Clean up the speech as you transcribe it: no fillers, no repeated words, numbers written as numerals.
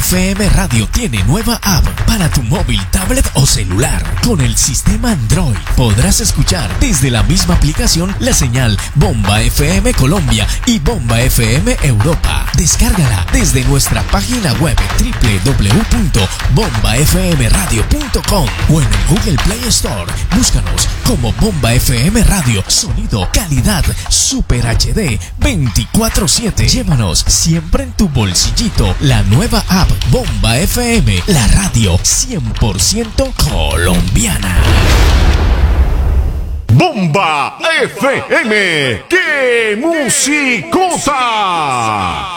FM Radio tiene nueva app para tu móvil, tablet o celular. Con el sistema Android podrás escuchar desde la misma aplicación la señal Bomba FM Colombia y Bomba FM Europa. Descárgala desde nuestra página web www.bombafmradio.com o en el Google Play Store. Búscanos como Bomba FM Radio. Sonido, calidad, Super HD 24/7. Llévanos siempre en tu bolsillito la nueva app Bomba FM, la radio 100% colombiana. Bomba FM, ¡qué musicota!